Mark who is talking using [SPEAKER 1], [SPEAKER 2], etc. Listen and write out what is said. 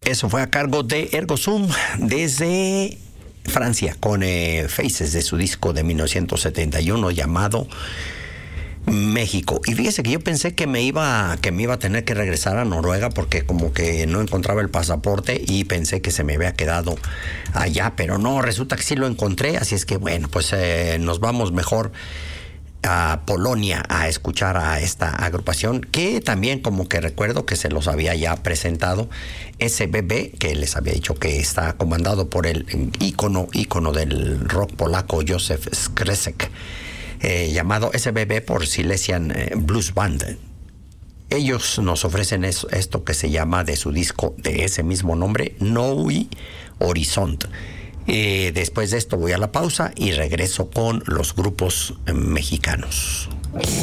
[SPEAKER 1] Eso fue a cargo de Ergo Sum desde Francia con Faces de su disco de 1971 llamado México. Y fíjese que yo pensé que me iba a tener que regresar a Noruega porque como que no encontraba el pasaporte y pensé que se me había quedado allá, pero no, resulta que sí lo encontré, así es que bueno, pues nos vamos mejor a Polonia a escuchar a esta agrupación que también como que recuerdo que se los había ya presentado, SBB, que les había dicho que está comandado por el ícono del rock polaco Józef Skrzek, llamado SBB por Silesian Blues Band. Ellos nos ofrecen esto que se llama de su disco de ese mismo nombre, Nowy Horizont. Después de esto voy a la pausa y regreso con los grupos mexicanos.